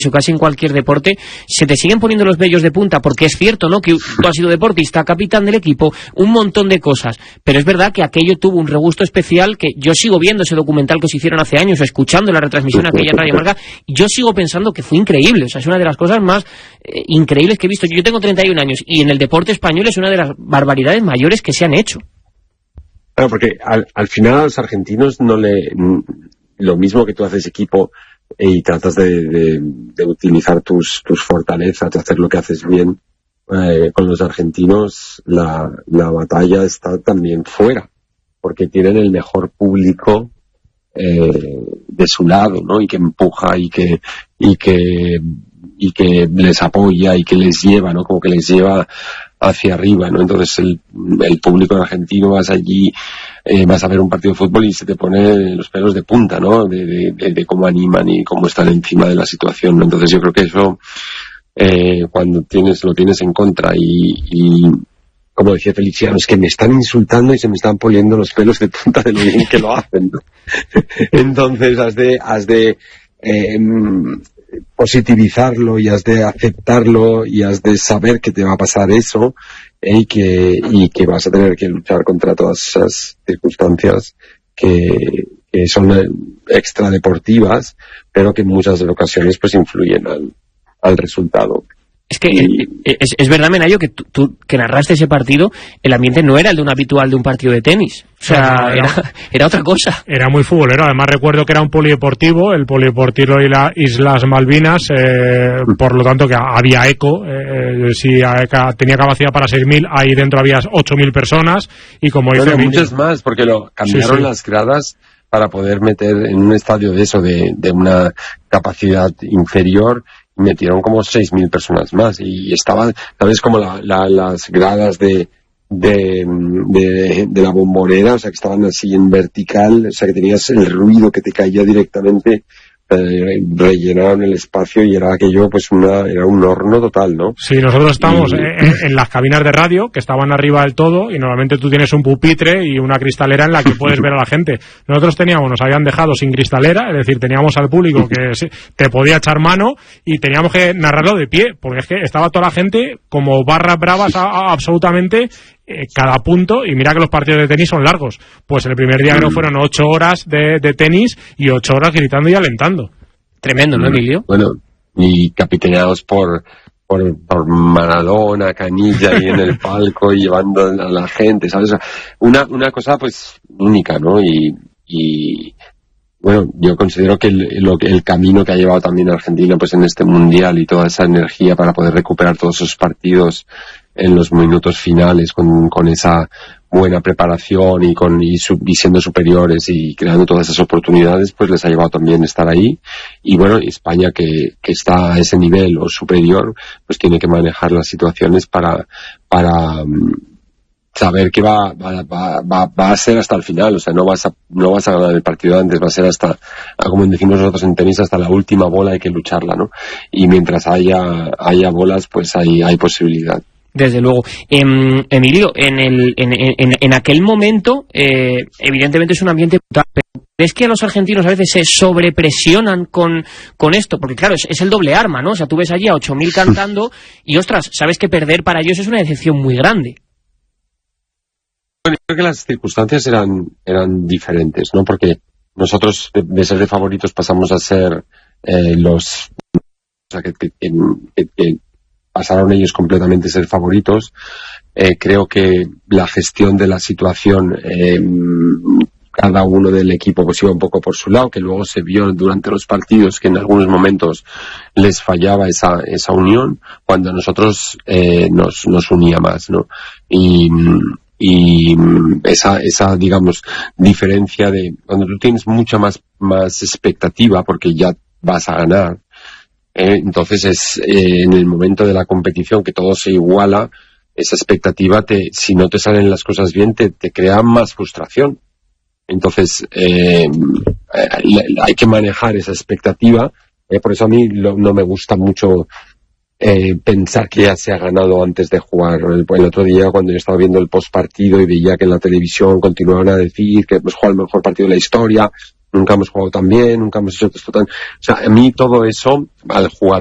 casi en cualquier deporte, se te siguen poniendo los vellos de punta, porque es cierto, ¿no?, que tú has sido deportista, capitán del equipo, un montón de cosas, pero es verdad que aquello tuvo un regusto especial, que yo sigo viendo ese documental que os hicieron hace años, o escuchando la retransmisión aquella en Radio Marca, y yo sigo pensando que fue increíble, o sea, es una de las cosas más increíbles que he visto. Yo tengo 31 años, y en el deporte español es una de las barbaridades mayores que se han hecho. Claro, porque al final a los argentinos lo mismo que tú haces equipo y tratas de utilizar tus fortalezas, de hacer lo que haces bien, con los argentinos la batalla está también fuera, porque tienen el mejor público de su lado, ¿no? Y que empuja y que les apoya y que les lleva, ¿no? Como que les lleva hacia arriba, ¿no? Entonces el público argentino, vas allí, vas a ver un partido de fútbol y se te pone los pelos de punta, ¿no? De cómo animan y cómo están encima de la situación, ¿no? Entonces yo creo que eso, cuando lo tienes en contra y como decía Feliciano, es que me están insultando y se me están poniendo los pelos de punta de lo bien que lo hacen, ¿no? Entonces has de positivizarlo y has de aceptarlo y has de saber que te va a pasar eso, y que vas a tener que luchar contra todas esas circunstancias que son extra deportivas, pero que en muchas ocasiones pues influyen al resultado. Es que es verdad, Menayo, que tú que narraste ese partido, el ambiente no era el de un habitual de un partido de tenis. O sea, era otra cosa. Era muy futbolero. Además recuerdo que era un polideportivo, el polideportivo y las Islas Malvinas, por lo tanto que había eco. Si tenía capacidad para 6.000, ahí dentro había 8.000 personas. Y como dice muchas más, porque cambiaron las gradas para poder meter en un estadio de eso, de una capacidad inferior, metieron como 6.000 personas más, y estaban, ¿sabes? Como las gradas de la Bombonera, o sea, que estaban así en vertical, o sea, que tenías el ruido que te caía directamente, rellenaron el espacio y era aquello, pues era un horno total, ¿no? Sí, nosotros estamos en las cabinas de radio que estaban arriba del todo, y normalmente tú tienes un pupitre y una cristalera en la que puedes ver a la gente. Nosotros nos habían dejado sin cristalera, es decir, teníamos al público que te podía echar mano y teníamos que narrarlo de pie, porque es que estaba toda la gente como barras bravas absolutamente cada punto, y mira que los partidos de tenis son largos. Pues el primer día no fueron 8 horas de tenis y 8 horas gritando y alentando. Tremendo, ¿no, Emilio? Bueno, y capitaneados por Maradona, Canilla ahí en el palco y llevando a la gente, ¿sabes? Una cosa pues única, ¿no? Y bueno, yo considero que el camino que ha llevado también Argentina pues en este mundial, y toda esa energía para poder recuperar todos esos partidos en los minutos finales con esa buena preparación y siendo superiores y creando todas esas oportunidades, pues les ha llevado también estar ahí. Y bueno, España que está a ese nivel o superior, pues tiene que manejar las situaciones para saber que va a ser hasta el final. O sea, no vas a ganar el partido antes, va a ser hasta, como decimos nosotros en tenis, hasta la última bola hay que lucharla, ¿no? Y mientras haya bolas, pues hay posibilidad. Desde luego. Emilio, en aquel momento, evidentemente es un ambiente brutal, pero ¿ves que a los argentinos a veces se sobrepresionan con esto? Porque claro, es el doble arma, ¿no? O sea, tú ves allí a 8.000 cantando y, ostras, sabes que perder para ellos es una decepción muy grande. Bueno, creo que las circunstancias eran diferentes, ¿no? Porque nosotros de ser de favoritos pasamos a ser o sea, que pasaron ellos completamente a ser favoritos. Creo que la gestión de la situación, cada uno del equipo pues iba un poco por su lado, que luego se vio durante los partidos que en algunos momentos les fallaba esa unión, cuando a nosotros nos unía más, ¿no? Y esa digamos diferencia de cuando tú tienes mucha más expectativa porque ya vas a ganar, entonces es en el momento de la competición que todo se iguala, esa expectativa si no te salen las cosas bien te crea más frustración. Entonces hay que manejar esa expectativa, por eso a mí no me gusta mucho pensar que ya se ha ganado antes de jugar. El otro día, cuando yo estaba viendo el postpartido y veía que en la televisión continuaban a decir que pues juega el mejor partido de la historia, nunca hemos jugado tan bien, nunca hemos hecho esto tan... O sea, a mí todo eso, al jugador